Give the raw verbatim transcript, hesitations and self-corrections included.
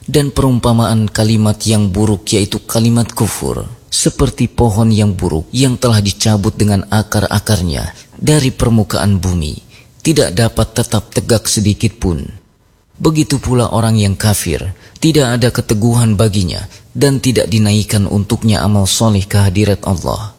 Dan perumpamaan kalimat yang buruk yaitu kalimat kufur, seperti pohon yang buruk yang telah dicabut dengan akar-akarnya dari permukaan bumi, tidak dapat tetap tegak sedikit pun. Begitu pula orang yang kafir, tidak ada keteguhan baginya dan tidak dinaikkan untuknya amal soleh ke hadirat Allah.